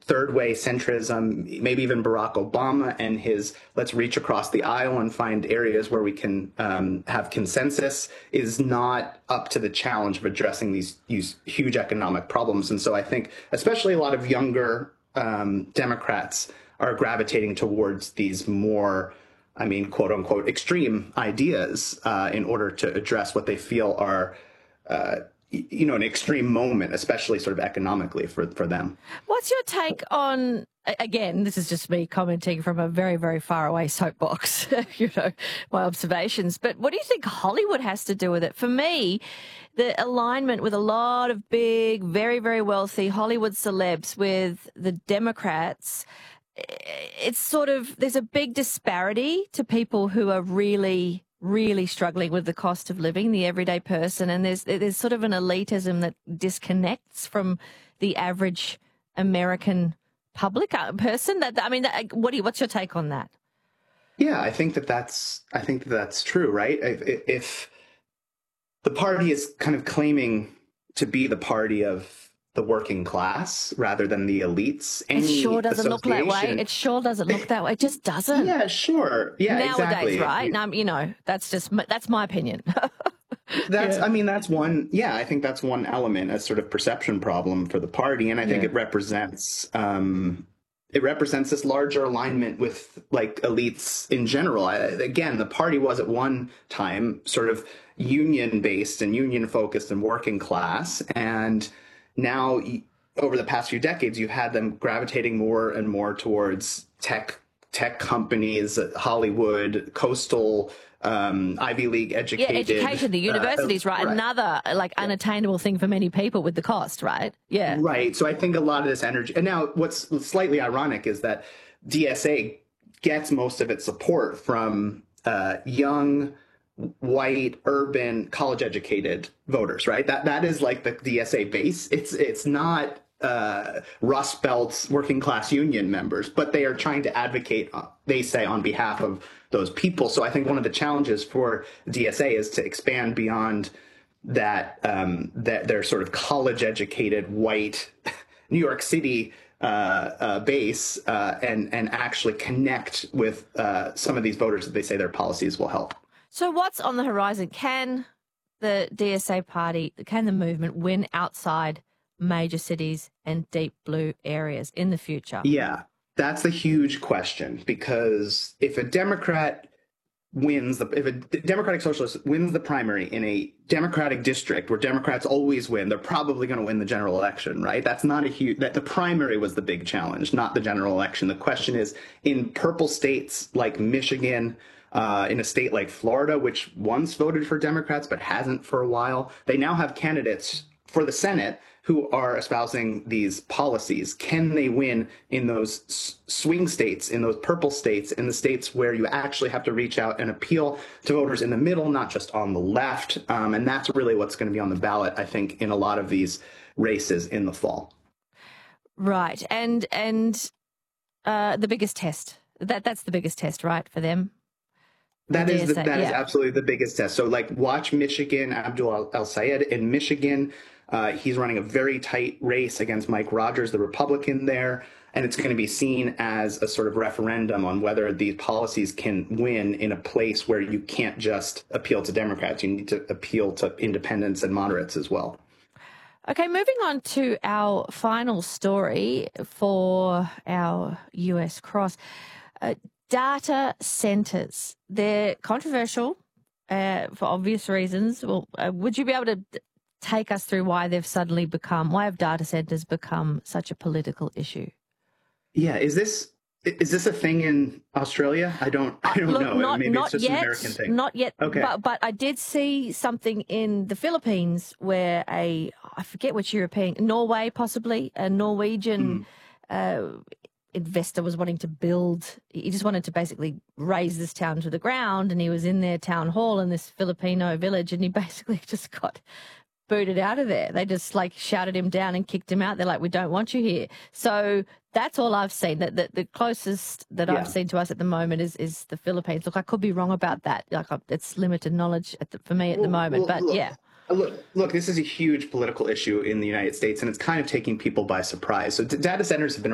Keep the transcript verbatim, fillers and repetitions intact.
third way centrism, maybe even Barack Obama and his let's reach across the aisle and find areas where we can um, have consensus is not up to the challenge of addressing these, these huge economic problems. And so I think especially a lot of younger um, Democrats are gravitating towards these more, I mean, quote unquote, extreme ideas uh, in order to address what they feel are uh, you know, an extreme moment, especially sort of economically for, for them. What's your take on, again, this is just me commenting from a very, very far away soapbox, you know, my observations, but what do you think Hollywood has to do with it? For me, the alignment with a lot of big, very, very wealthy Hollywood celebs with the Democrats, it's sort of, there's a big disparity to people who are really really struggling with the cost of living, the everyday person, and there's there's sort of an elitism that disconnects from the average American public person. That I mean, that, what do you, what's your take on that? Yeah, I think that that's I think that that's true, right? If, if the party is kind of claiming to be the party of the working class rather than the elites. It sure doesn't look that way. It sure doesn't look that way. It just doesn't. Yeah, sure. Yeah, nowadays, exactly. right? Now, you know, that's just that's my opinion. That's, yeah. I mean, that's one. Yeah, I think that's one element, a sort of perception problem for the party, and I think yeah. it represents um, it represents this larger alignment with like elites in general. I, again, the party was at one time sort of union based and union focused and working class, and now, over the past few decades, you've had them gravitating more and more towards tech tech companies, Hollywood, coastal, um, Ivy League educated. Yeah, education, the universities, uh, right? right? Another like unattainable thing for many people with the cost, right? Yeah. Right. So I think a lot of this energy. And now what's slightly ironic is that D S A gets most of its support from uh, young, white, urban, college-educated voters, right? That that is like the D S A base. It's it's not uh, Rust Belt's working class union members, but they are trying to advocate, uh, they say, on behalf of those people. So I think one of the challenges for D S A is to expand beyond that um, that their sort of college-educated white New York City uh, uh, base uh, and and actually connect with uh, some of these voters that they say their policies will help. So what's on the horizon? Can the D S A party, can the movement win outside major cities and deep blue areas in the future? Yeah, that's the huge question, because if a Democrat wins, the, if a Democratic Socialist wins the primary in a Democratic district where Democrats always win, they're probably going to win the general election, right? That's not a huge, that the primary was the big challenge, not the general election. The question is, in purple states like Michigan, Uh, in a state like Florida, which once voted for Democrats but hasn't for a while, they now have candidates for the Senate who are espousing these policies. Can they win in those s- swing states, in those purple states, in the states where you actually have to reach out and appeal to voters in the middle, not just on the left? Um, and that's really what's going to be on the ballot, I think, in a lot of these races in the fall. Right. And and uh, the biggest test, that that's the biggest test, right, for them? That is the, that yeah. is absolutely the biggest test. So, like, watch Michigan, Abdul El-Sayed in Michigan. Uh, he's running a very tight race against Mike Rogers, the Republican there, and it's going to be seen as a sort of referendum on whether these policies can win in a place where you can't just appeal to Democrats. You need to appeal to independents and moderates as well. Okay, moving on to our final story for our U S cross. Uh, Data centers, they're controversial uh, for obvious reasons. Well, uh, would you be able to take us through why they've suddenly become, why have data centers become such a political issue? Yeah, is this is this a thing in Australia? I don't I don't Look, know. Not, Maybe not it's just yet, an American thing. Not yet. Okay. But, but I did see something in the Philippines where a, I forget which European, Norway possibly, a Norwegian mm. uh, investor was wanting to build, he just wanted to basically raise this town to the ground, and he was in their town hall in this Filipino village, and he basically just got booted out of there. They just like shouted him down and kicked him out. They're like, we don't want you here. So that's all I've seen. That the, the closest that yeah. I've seen to us at the moment is is the Philippines. Look, I could be wrong about that. Like, it's limited knowledge at the, for me at well, the moment, well, but look. yeah. Look, look, this is a huge political issue in the United States, and it's kind of taking people by surprise. So d- data centers have been